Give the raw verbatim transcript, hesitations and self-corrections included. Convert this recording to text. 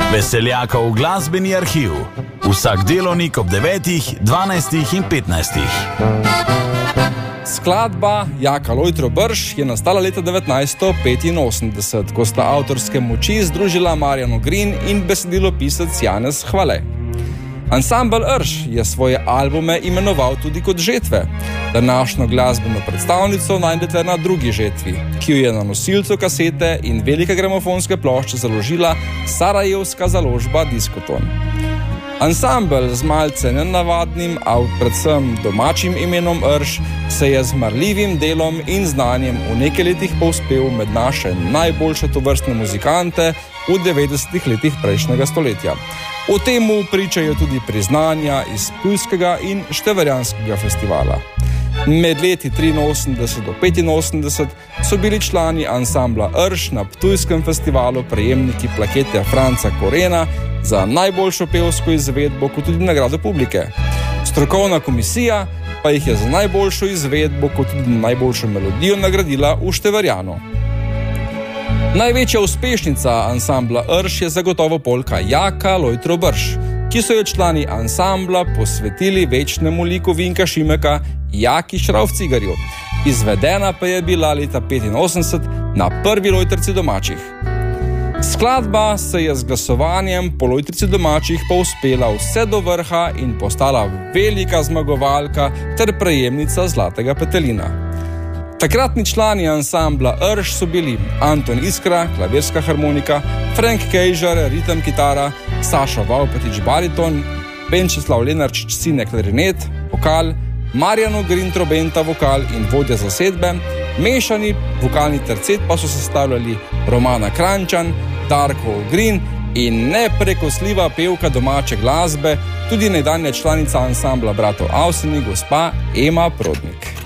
Veseljakov glasbeni arhiv. Vsak delovnik ob devetih, dvanajstih in petnajstih. Skladba Jaka Lojtro-Brš je nastala leta devetnajststo petinosemdeset, ko sta avtorske moči združila Marjano Green in besedilopisec Janez Hvale. Ansambel Rš je svoje albume imenoval tudi kot žetve. Današnjo glasbeno predstavnico najdete na drugi žetvi, ki jo je na nosilcu kasete in velike gramofonske plošče založila sarajevska založba Diskoton. Ansambel z malce nenavadnim, a predvsem domačim imenom Rš se je z marljivim delom in znanjem v nekaj letih povzpel med naše najboljše tovrstne muzikante v devetdesetih letih prejšnjega stoletja. O temu pričajo tudi priznanja iz ptujskega in števerjanskega festivala. Med leti triinosemdeset do petinosemdeset so bili člani ansambla Rš na ptujskem festivalu prejemniki plakete Franca Korena za najboljšo pevsko izvedbo kot tudi nagrado publike. Strokovna komisija pa jih je za najboljšo izvedbo kot tudi najboljšo melodijo nagradila v Števerjanu. Največja uspešnica ansambla Rš je zagotovo polka Jaka Lojtro-Brš, ki so jo člani ansambla posvetili večnemu liku Vinka Šimeka Jaki Šravcigarju. Izvedena pa je bila leta petinosemdeset na prvi Lojtrici domačih. Skladba se je z glasovanjem po Lojtrici domačih povzpela vse do vrha in postala velika zmagovalka ter prejemnica Zlatega petelina. Takratni člani ansambla Rš so bili Anton Iskra, klavirska harmonika, Frank Kejžar, ritem kitara, Saša Vavpetič bariton, Benčeslav Lenarčič sine klarinet, vokal, Marjano Green trobenta vokal in vodja zasedbe, mešani vokalni tercet pa so sestavljali Romana Kranjčan, Darko Green in neprekosljiva pevka domače glasbe, tudi nekdanja članica ansambla bratov Avsenik, gospa Ema Prodnik.